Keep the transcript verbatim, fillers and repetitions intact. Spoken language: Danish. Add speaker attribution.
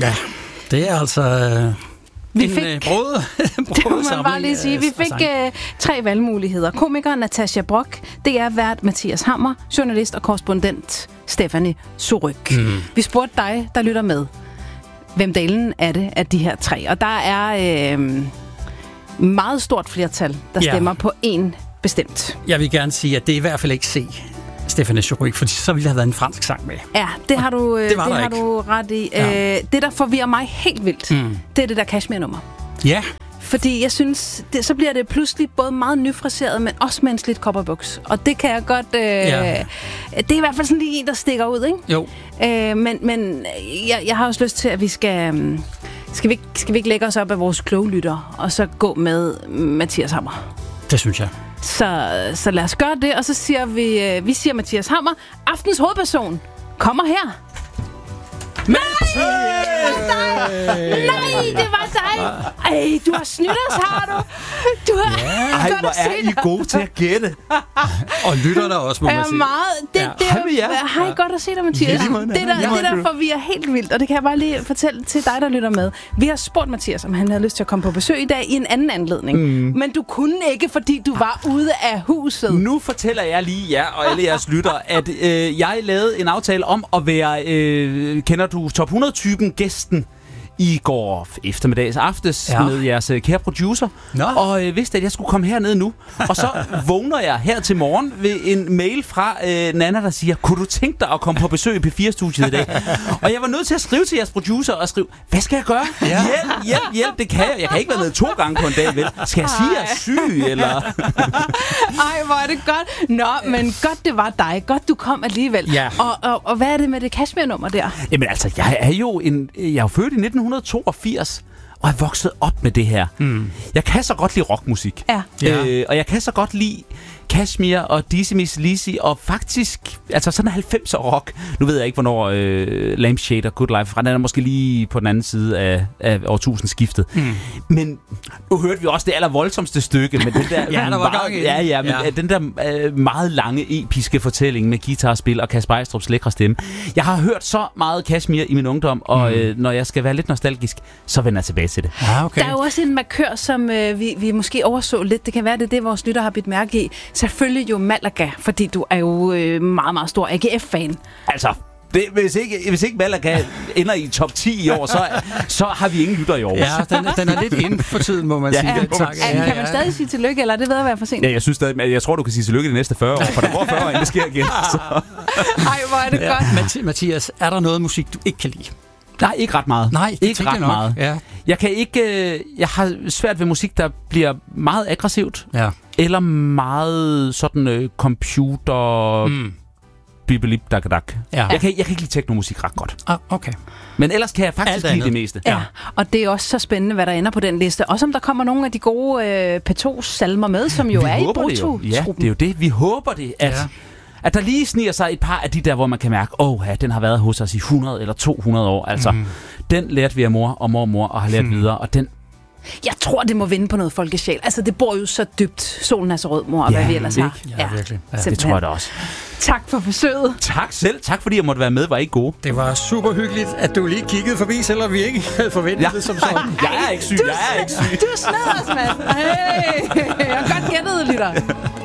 Speaker 1: Ja, det er altså øh,
Speaker 2: vi
Speaker 1: en
Speaker 2: fik,
Speaker 1: øh, brød.
Speaker 2: det må man bare lige sige. Vi fik øh, tre valgmuligheder. Komiker Natasja Brock, D R-vært Mathias Hammer, journalist og korrespondent Stephanie Surrugue. Mm. Vi spurgte dig, der lytter med, hvem delen er det af de her tre? Og der er øh, meget stort flertal, der
Speaker 1: ja.
Speaker 2: stemmer på en bestemt.
Speaker 1: Jeg vil gerne sige, at det er i hvert fald ikke C. Stephanie Surrugue, for så ville der have været en fransk sang med.
Speaker 2: Ja, det har du,
Speaker 1: det
Speaker 2: det
Speaker 1: har
Speaker 2: ikke. du ret i. Ja. Øh, det, der forvirrer mig helt vildt, mm. det er det der Kashmir-nummer.
Speaker 1: Ja.
Speaker 2: Fordi jeg synes, det, så bliver det pludselig både meget nyfriseret, men også med en slidt kopperbuks. Og det kan jeg godt... Øh, ja. Det er i hvert fald sådan lige en, der stikker ud, ikke?
Speaker 1: Jo.
Speaker 2: Øh, men men jeg, jeg har også lyst til, at vi skal... Skal vi, skal vi ikke lægge os op af vores kloge lytter, og så gå med Mathias Hammer?
Speaker 1: Det synes jeg.
Speaker 2: Så, så lad os gøre det, og så siger vi... Vi siger Mathias Hammer, aftens hovedperson, kommer her. Nej, det var dig! Nej, det var dig! Ej, du har snydt os, har du? Du har...
Speaker 3: Ja. Ej, hvor er I gode til at gætte.
Speaker 1: Og lytterne også, må man sige.
Speaker 2: Meget. Det,
Speaker 1: ja.
Speaker 2: det, hej, ja. Hej, ja. Godt at se dig, Mathias. Ja, det, der, det der forvirrer helt vildt, og det kan jeg bare lige fortælle til dig, der lytter med. Vi har spurgt Mathias, om han havde lyst til at komme på besøg i dag i en anden anledning. Mm. Men du kunne ikke, fordi du var ude af huset.
Speaker 3: Nu fortæller jeg lige jer og alle jeres lyttere, at øh, jeg lavede en aftale om at være, øh, kender du top hundrede-typen gæsten i går eftermiddags aftes ja. med jeres uh, kære producer. Nå. Og øh, vidste, at jeg skulle komme herned nu. Og så vågner jeg her til morgen ved en mail fra øh, Nana, der siger, kunne du tænke dig at komme på besøg i P fire-studiet i dag? Og jeg var nødt til at skrive til jeres producer og skrive, hvad skal jeg gøre? Ja. Hjælp, hjælp, hjælp, det kan jeg. Jeg kan ikke være med to gange på en dag, vel? Skal jeg sige, at jeg er syg, eller?
Speaker 2: Ej, hvor er det godt. Nå, men godt, det var dig. Godt, du kom alligevel. Ja. Og, og, og hvad er det med det Kashmir-nummer der?
Speaker 3: Jamen altså, jeg er jo en, jeg er jo født i nitten toogfirs og er vokset op med det her. Mm. Jeg kan så godt lide rockmusik.
Speaker 2: Ja.
Speaker 3: Øh, og jeg kan så godt lide Kashmir og Dizzy Miss Lizzy og faktisk, altså sådan halvfemser rock. Nu ved jeg ikke, hvornår øh, Lampshade og Good Life, den er måske lige på den anden side af, af årtusindskiftet. Mm. Men nu hørte vi også det aller voldsomste stykke med den der,
Speaker 1: ja, der var gang i.
Speaker 3: Ja, ja, men ja. den der øh, meget lange, episke fortælling med guitarspil og Kasper Ejstrup's lækre stemme. Jeg har hørt så meget Kashmir i min ungdom, og mm. øh, når jeg skal være lidt nostalgisk, så vender jeg tilbage til det.
Speaker 1: Ah, okay.
Speaker 2: Der er jo også en markør, som øh, vi, vi måske overså lidt. Det kan være, det er det, vores lytter har bidt mærke i. Selvfølgelig jo Malaga, fordi du er jo øh, meget, meget stor A G F-fan.
Speaker 3: Altså, det, hvis, ikke, hvis ikke Malaga ender i top ti i år, så, så har vi ingen lytter i år.
Speaker 1: Ja, den, den er lidt inde for tiden, må man
Speaker 3: ja,
Speaker 1: sige.
Speaker 3: Ja,
Speaker 2: tak. Ja, ja. Kan man stadig sige tillykke, eller er det ved at være for sent?
Speaker 3: Ja, jeg synes stadig, jeg tror, du kan sige tillykke de næste fyrre år, for der går fyrre år, inden det sker igen. Så.
Speaker 2: Ej, hvor er det
Speaker 1: ja. godt. Mathias, er der noget musik, du ikke kan lide?
Speaker 3: Nej, ikke ret meget.
Speaker 1: Nej, det
Speaker 3: ikke ret
Speaker 1: nok.
Speaker 3: meget.
Speaker 1: Ja.
Speaker 3: Jeg kan ikke. Jeg har svært ved musik, der bliver meget aggressivt,
Speaker 1: ja.
Speaker 3: eller meget sådan uh, computer. Mm. Biblip dak dak. Ja. Jeg kan jeg kan ikke lide technomusik ret godt.
Speaker 1: Ah, okay.
Speaker 3: Men ellers kan jeg faktisk lide det meste.
Speaker 2: Ja. ja, og det er også så spændende, hvad der ender på den liste. Også om der kommer nogle af de gode øh, P to-salmer med, som jo
Speaker 3: vi
Speaker 2: er i Brutto.
Speaker 3: Ja, det er jo det. Vi håber det, at, ja. at der lige sniger sig et par af de der, hvor man kan mærke, åh, ja, den har været hos os i hundrede eller to hundrede år. Altså, mm. den lærte vi af mor og mormor og har lært hmm. videre, og den...
Speaker 2: Jeg tror, det må vinde på noget folkesjæl. Altså, det bor jo så dybt. Solen er så rød, mor, og ja, hvad vi ellers har.
Speaker 1: Ja, ja, virkelig. Ja.
Speaker 3: Det tror jeg da også.
Speaker 2: Tak for besøget.
Speaker 3: Tak selv. Tak fordi jeg måtte være med. Var I gode?
Speaker 1: Det var super hyggeligt, at du lige kiggede forbi, selvom vi ikke havde forventet ja. det som sådan.
Speaker 3: Jeg er ikke syg.
Speaker 2: Du,
Speaker 3: jeg er ikke syg.
Speaker 2: Du sned os, mand. Hey. Jeg har godt gættet, lytter.